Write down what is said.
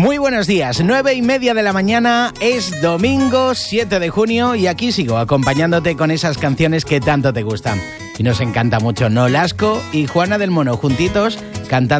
Muy buenos días, 9:30 de la mañana, es domingo 7 de junio y aquí sigo acompañándote con esas canciones que tanto te gustan. Y nos encanta mucho Nolasco y Juana del Mono juntitos cantando